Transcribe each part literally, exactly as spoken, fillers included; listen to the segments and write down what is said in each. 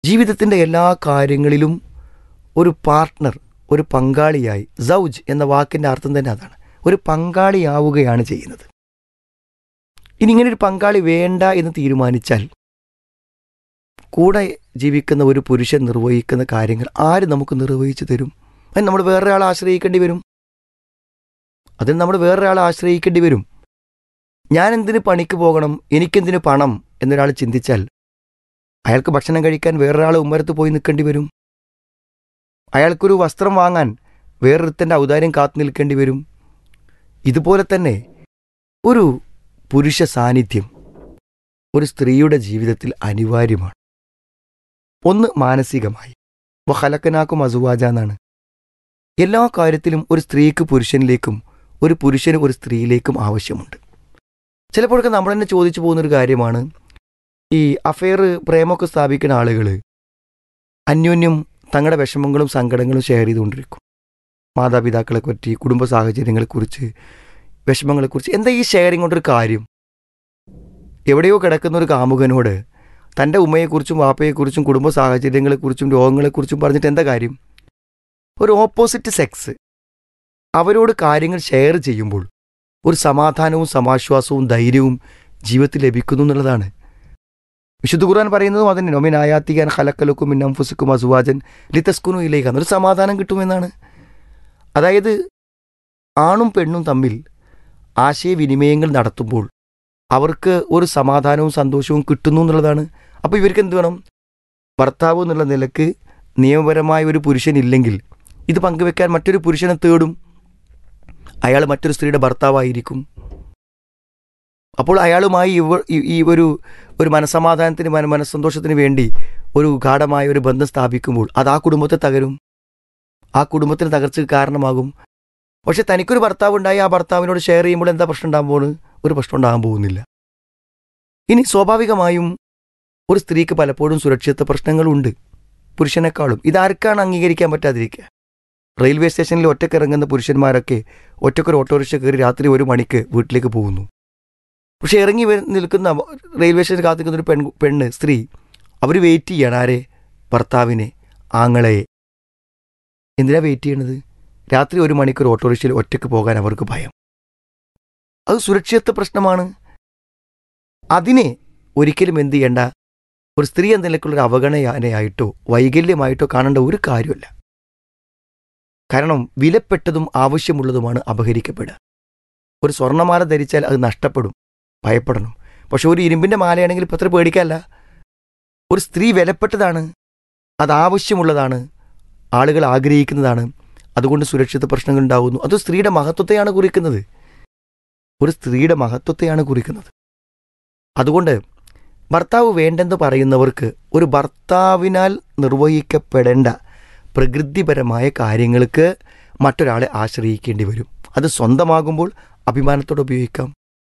ജീവിതത്തിൻ്റെ എല്ലാ കാര്യങ്ങളിലും ഒരു പാർട്ട്ണർ, ഒരു പങ്കാളിയായി, സൗജ് എന്ന വാക്കിൻ്റെ അർത്ഥം തന്നെ അതാണ്, ഒരു പങ്കാളിയാവുകയാണ് ചെയ്യുന്നത്. ഇനി ഇങ്ങനെ ഒരു പങ്കാളി വേണ്ട എന്ന് തീരുമാനിച്ചാൽ കൂടെ ജീവിക്കുന്ന ഒരു പുരുഷൻ നിർവഹിക്കുന്ന കാര്യങ്ങൾ ആര് നമുക്ക് നിർവഹിച്ചു തരും? അതിന് നമ്മൾ വേറൊരാളെ ആശ്രയിക്കേണ്ടി വരും. അതിന് നമ്മൾ വേറൊരാളെ ആശ്രയിക്കേണ്ടി വരും. ഞാൻ എന്തിന് പണിക്ക് പോകണം, എനിക്കെന്തിന് പണം എന്നൊരാൾ ചിന്തിച്ചാൽ അയാൾക്ക് ഭക്ഷണം കഴിക്കാൻ വേറൊരാൾ ഉമ്മരത്ത് പോയി നിൽക്കേണ്ടി വരും. അയാൾക്കൊരു വസ്ത്രം വാങ്ങാൻ വേറൊരുത്തൻ്റെ ഔദാര്യം കാത്തു നിൽക്കേണ്ടി വരും. ഇതുപോലെ തന്നെ ഒരു പുരുഷ സാന്നിധ്യം ഒരു സ്ത്രീയുടെ ജീവിതത്തിൽ അനിവാര്യമാണ്. ഒന്ന് മാനസികമായി, വഹലക്കനാക്കും അസുവാജ എന്നാണ്. എല്ലാ കാര്യത്തിലും ഒരു സ്ത്രീക്ക് പുരുഷനിലേക്കും ഒരു പുരുഷന് ഒരു സ്ത്രീയിലേക്കും ആവശ്യമുണ്ട്. ചിലപ്പോഴൊക്കെ നമ്മൾ തന്നെ ചോദിച്ചു പോകുന്നൊരു കാര്യമാണ്, ഈ അഫെയർ പ്രേമമൊക്കെ സ്ഥാപിക്കുന്ന ആളുകൾ അന്യോന്യം തങ്ങളുടെ വിഷമങ്ങളും സങ്കടങ്ങളും ഷെയർ ചെയ്തുകൊണ്ടിരിക്കും. മാതാപിതാക്കളെ പറ്റി, കുടുംബ സാഹചര്യങ്ങളെക്കുറിച്ച്, വിഷമങ്ങളെക്കുറിച്ച്. എന്താ ഈ ഷെയറിങ് കൊണ്ടൊരു കാര്യം? എവിടെയോ കിടക്കുന്ന ഒരു കാമുകനോട് തൻ്റെ ഉമ്മയെക്കുറിച്ചും വാപ്പയെക്കുറിച്ചും കുടുംബ സാഹചര്യങ്ങളെക്കുറിച്ചും രോഗങ്ങളെക്കുറിച്ചും പറഞ്ഞിട്ട് എന്താ കാര്യം? ഒരു ഓപ്പോസിറ്റ് സെക്സ് അവരോട് കാര്യങ്ങൾ ഷെയർ ചെയ്യുമ്പോൾ ഒരു സമാധാനവും സമാശ്വാസവും ധൈര്യവും ജീവിതത്തിൽ ലഭിക്കുന്നു എന്നുള്ളതാണ്. വിശുദ്ധ ഖുർആൻ പറയുന്നതും അതിന് നൊമിൻ ആയാത്തിക്കാൻ ഖലക്കലക്കും മിന്നംഫുസിക്കും അസുവാജൻ ലിതസ്കുനു ഇലൈക, ഒരു സമാധാനം കിട്ടുമെന്നാണ്. അതായത് ആണും പെണ്ണും തമ്മിൽ ആശയവിനിമയങ്ങൾ നടത്തുമ്പോൾ അവർക്ക് ഒരു സമാധാനവും സന്തോഷവും കിട്ടുന്നു എന്നുള്ളതാണ്. അപ്പോൾ ഇവർക്ക് എന്ത് വേണം? ഭർത്താവ് എന്നുള്ള നിലക്ക് നിയമപരമായ ഒരു പുരുഷനില്ലെങ്കിൽ ഇത് പങ്കുവെക്കാൻ മറ്റൊരു പുരുഷനെ തേടും. അയാൾ മറ്റൊരു സ്ത്രീയുടെ ഭർത്താവായിരിക്കും. അപ്പോൾ അയാളുമായി ഇവ ഈ ഒരു ഒരു മനസ്സമാധാനത്തിന് മന മനസ്സന്തോഷത്തിന് വേണ്ടി ഒരു ഗാഢമായ ഒരു ബന്ധം സ്ഥാപിക്കുമ്പോൾ അത് ആ കുടുംബത്തെ തകരും, ആ കുടുംബത്തിന് തകർച്ചയ്ക്ക് കാരണമാകും. പക്ഷെ തനിക്കൊരു ഭർത്താവ് ഉണ്ടായി ആ ഭർത്താവിനോട് ഷെയർ ചെയ്യുമ്പോൾ എന്താ പ്രശ്നം ഉണ്ടാകാൻ പോകുന്നത്? ഒരു പ്രശ്നം ഉണ്ടാകാൻ പോകുന്നില്ല. ഇനി സ്വാഭാവികമായും ഒരു സ്ത്രീക്ക് പലപ്പോഴും സുരക്ഷിത പ്രശ്നങ്ങളുണ്ട് പുരുഷനേക്കാളും. ഇതാർക്കാണ് അംഗീകരിക്കാൻ പറ്റാതിരിക്കുക? റെയിൽവേ സ്റ്റേഷനിൽ ഒറ്റയ്ക്ക് ഇറങ്ങുന്ന പുരുഷന്മാരൊക്കെ ഒറ്റക്കൊരു ഓട്ടോറിക്ഷ കയറി രാത്രി ഒരു മണിക്ക് വീട്ടിലേക്ക് പോകുന്നു. പക്ഷെ ഇറങ്ങി നിൽക്കുന്ന റെയിൽവേ സ്റ്റേഷനിൽ കാത്തിക്കുന്ന ഒരു പെൺ പെണ്ണ് സ്ത്രീ അവർ വെയിറ്റ് ചെയ്യണം. ആരെ? ഭർത്താവിനെ, ആങ്ങളയെ. എന്തിനാ വെയിറ്റ് ചെയ്യണത്? രാത്രി ഒരു മണിക്കൂർ ഓട്ടോറിക്ഷയിൽ ഒറ്റയ്ക്ക് പോകാൻ അവർക്ക് ഭയം. അത് സുരക്ഷിതത്വ പ്രശ്നമാണ്. അതിനെ ഒരിക്കലും എന്ത് ചെയ്യേണ്ട, ഒരു സ്ത്രീ എന്ന നിലയ്ക്കുള്ളൊരു അവഗണനയായിട്ടോ വൈകല്യമായിട്ടോ കാണേണ്ട ഒരു കാര്യമല്ല. കാരണം വിലപ്പെട്ടതും ആവശ്യമുള്ളതുമാണ് അപഹരിക്കപ്പെടുക. ഒരു സ്വർണ്ണമാല ധരിച്ചാൽ അത് നഷ്ടപ്പെടും, ഭയപ്പെടണം. പക്ഷെ ഒരു ഇരുമ്പിൻ്റെ മാലയാണെങ്കിൽ ഇപ്പം അത്ര പേടിക്കല്ല. ഒരു സ്ത്രീ വിലപ്പെട്ടതാണ്, അത് ആവശ്യമുള്ളതാണ്, ആളുകൾ ആഗ്രഹിക്കുന്നതാണ്. അതുകൊണ്ട് സുരക്ഷിത പ്രശ്നങ്ങൾ ഉണ്ടാകുന്നു. അത് സ്ത്രീയുടെ മഹത്വത്തെയാണ് കുറിക്കുന്നത്. ഒരു സ്ത്രീയുടെ മഹത്വത്തെയാണ് കുറിക്കുന്നത്. അതുകൊണ്ട് ഭർത്താവ് വേണ്ടെന്ന് പറയുന്നവർക്ക് ഒരു ഭർത്താവിനാൽ നിർവഹിക്കപ്പെടേണ്ട പ്രകൃതിപരമായ കാര്യങ്ങൾക്ക് മറ്റൊരാളെ ആശ്രയിക്കേണ്ടി വരും. അത് സ്വന്തമാകുമ്പോൾ അഭിമാനത്തോടെ ഉപയോഗിക്കാം.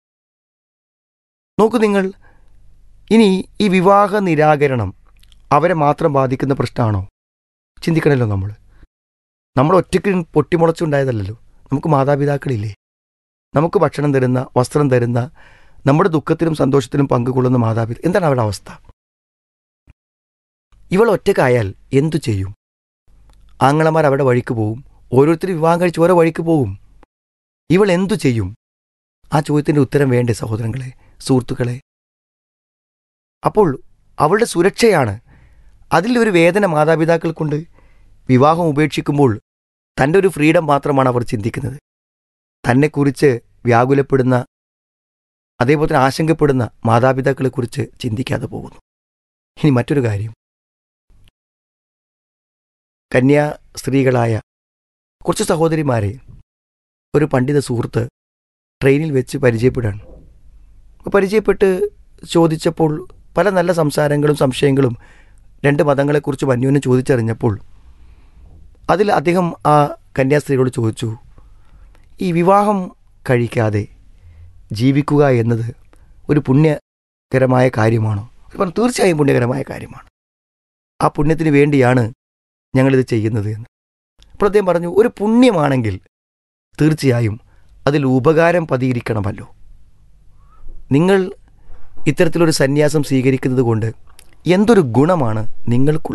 നോക്കൂ നിങ്ങൾ, ഇനി ഈ വിവാഹ നിരാകരണം അവരെ മാത്രം ബാധിക്കുന്ന പ്രശ്നമാണോ? ചിന്തിക്കണമല്ലോ. നമ്മൾ നമ്മൾ ഒറ്റയ്ക്ക് പൊട്ടിമുളച്ചുണ്ടായതല്ലല്ലോ. നമുക്ക് മാതാപിതാക്കളില്ലേ? നമുക്ക് ഭക്ഷണം തരുന്ന, വസ്ത്രം തരുന്ന, നമ്മുടെ ദുഃഖത്തിലും സന്തോഷത്തിലും പങ്കുകൊള്ളുന്ന മാതാപിതാക്കൾ. എന്താണ് അവരുടെ അവസ്ഥ? ഇവൾ ഒറ്റയ്ക്കായാൽ എന്തു ചെയ്യും? ആങ്ങളമാർ അവിടെ വഴിക്ക് പോവും, ഓരോരുത്തരും വിവാഹം കഴിച്ച് ഓരോ വഴിക്ക് പോവും. ഇവൾ എന്തു ചെയ്യും? ആ ചോദ്യത്തിൻ്റെ ഉത്തരം വേണ്ടേ സഹോദരങ്ങളെ, സുഹൃത്തുക്കളെ? അപ്പോൾ അവളുടെ സുരക്ഷയാണ് അതിലൊരു വേദന മാതാപിതാക്കൾക്കുണ്ട്. വിവാഹം ഉപേക്ഷിക്കുമ്പോൾ തൻ്റെ ഒരു ഫ്രീഡം മാത്രമാണ് അവർ ചിന്തിക്കുന്നത്. തന്നെക്കുറിച്ച് വ്യാകുലപ്പെടുന്ന, അതേപോലെ തന്നെ ആശങ്കപ്പെടുന്ന മാതാപിതാക്കളെക്കുറിച്ച് ചിന്തിക്കാതെ പോകുന്നു. ഇനി മറ്റൊരു കാര്യം, കന്യാ സ്ത്രീകളായ കുറച്ച് സഹോദരിമാരെ ഒരു പണ്ഡിത സുഹൃത്ത് ട്രെയിനിൽ വെച്ച് പരിചയപ്പെടുകയാണ്. പരിചയപ്പെട്ട് ചോദിച്ചപ്പോൾ പല നല്ല സംസാരങ്ങളും സംശയങ്ങളും രണ്ട് മതങ്ങളെക്കുറിച്ചും അന്യോന്യം ചോദിച്ചറിഞ്ഞപ്പോൾ അതിൽ അദ്ദേഹം ആ കന്യാസ്ത്രീയോട് ചോദിച്ചു, ഈ വിവാഹം കഴിക്കാതെ ജീവിക്കുക എന്നത് ഒരു പുണ്യകരമായ കാര്യമാണോ? പറഞ്ഞു, തീർച്ചയായും പുണ്യകരമായ കാര്യമാണ്. ആ പുണ്യത്തിന് വേണ്ടിയാണ് ഞങ്ങളിത് ചെയ്യുന്നത് എന്ന്. അപ്പോൾ അദ്ദേഹം പറഞ്ഞു, ഒരു പുണ്യമാണെങ്കിൽ തീർച്ചയായും അതിൽ ഉപകാരം പതിയിരിക്കണമല്ലോ. നിങ്ങൾ ഇത്തരത്തിലൊരു സന്യാസം സ്വീകരിക്കുന്നത് കൊണ്ട് എന്തൊരു ഗുണമാണ് നിങ്ങൾക്കുള്ളത്?